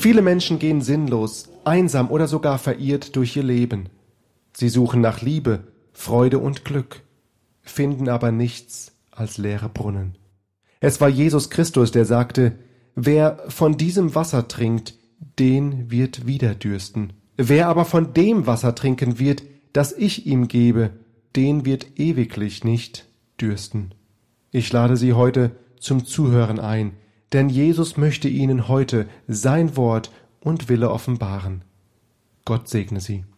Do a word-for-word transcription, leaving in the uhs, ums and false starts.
Viele Menschen gehen sinnlos, einsam oder sogar verirrt durch ihr Leben. Sie suchen nach Liebe, Freude und Glück, finden aber nichts als leere Brunnen. Es war Jesus Christus, der sagte: Wer von diesem Wasser trinkt, den wird wieder dürsten. Wer aber von dem Wasser trinken wird, das ich ihm gebe, den wird ewiglich nicht dürsten. Ich lade Sie heute zum Zuhören ein, denn Jesus möchte Ihnen heute sein Wort und Wille offenbaren. Gott segne Sie.